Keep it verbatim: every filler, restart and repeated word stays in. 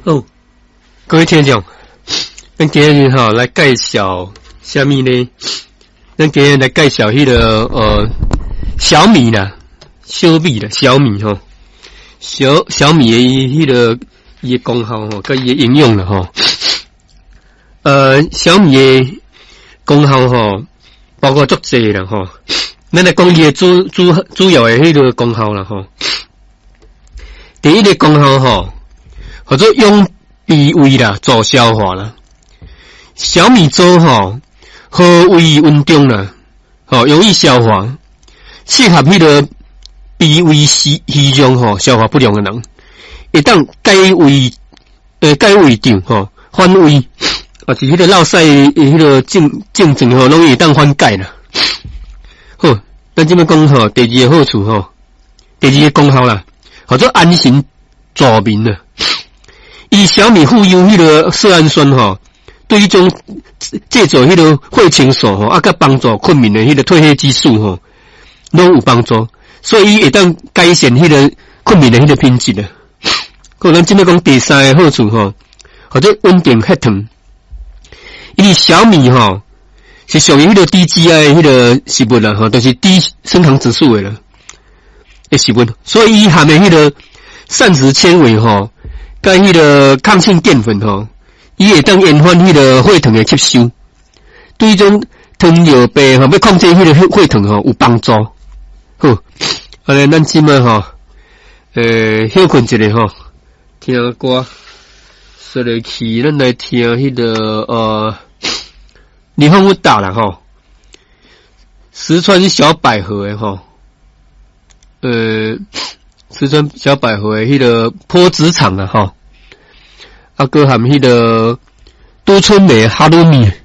哦，各位听众，咱今日哈来介绍什么呢？咱今日来介绍迄、那个呃小米啦，小米啦，小米吼，小小米的迄、那个伊的功效吼，跟伊的应用啦吼。呃，小米的功效吼，包括足济啦吼。咱来讲伊的主主主要的迄个功效啦吼。第一个功效吼。或者用脾胃啦，助消化啦。小米粥吼，好胃温中啦，吼容易消化，适合迄个脾胃虚虚弱吼、消化不良的人，会当改胃诶改胃肠吼，缓胃，或是迄个落屎迄个症症状吼，拢会当缓解啦。好，咱即么讲吼，第二个好处吼，第二个功效啦，或者安神助眠啦。以小米富有迄个色氨酸吼，对迄种制作迄个血清素吼，啊，甲帮助困眠的迄个褪黑激素吼，拢有帮助，所以伊会当改善迄个困眠的迄个品质啊。可能今日讲第三个好处吼，或者稳定血糖。因为小米吼是属于迄个低 G I 迄个食物啦吼，就是低升糖指数的啦，的食物，所以伊含的迄个膳食纤维吼。甲迄个抗性淀粉吼，伊会当延缓迄个血糖的吸收，对迄种糖尿病吼要控制迄个血糖吼有帮助。好，安尼咱即摆吼，诶休困一下吼，听歌，说来去咱来听迄、那个呃，李凤武打啦吼，石川小百合的吼，呃。石川小百合的迄个坡子厂啊吼，啊，搁含迄个都春美哈鲁米。